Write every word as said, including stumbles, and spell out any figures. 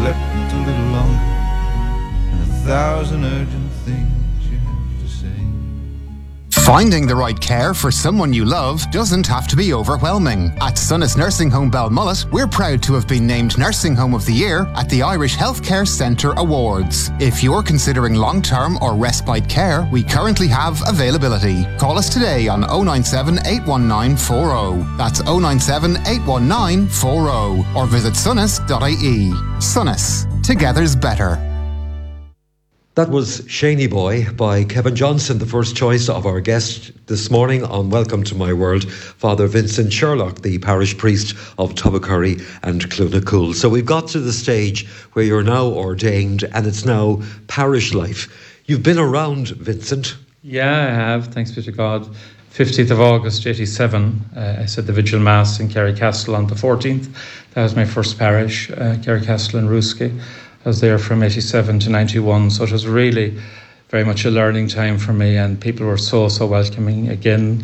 slept a little longer, and a thousand urgent things you have to say. Finding the right care for someone you love doesn't have to be overwhelming. At Sunnis Nursing Home Balmullet, we're proud to have been named Nursing Home of the Year at the Irish Healthcare Centre Awards. If you're considering long-term or respite care, we currently have availability. Call us today on oh nine seven, eight one nine four oh. That's oh nine seven, eight one nine four oh. Or visit sunnis dot I E. Sunnis. Together's better. That was Shaney Boy by Kevin Johnson, the first choice of our guest this morning on Welcome to My World, Father Vincent Sherlock, the parish priest of Tubbercurry and Cloonacool. So we've got to the stage where you're now ordained and it's now parish life. You've been around, Vincent. Yeah, I have, thanks be to God. fifteenth of August, eighty-seven, uh, I said the Vigil Mass in Carricastle on the fourteenth. That was my first parish, uh, Carricastle and Ruski. I was there from eighty-seven to ninety-one, so it was really very much a learning time for me, and people were so, so welcoming. Again,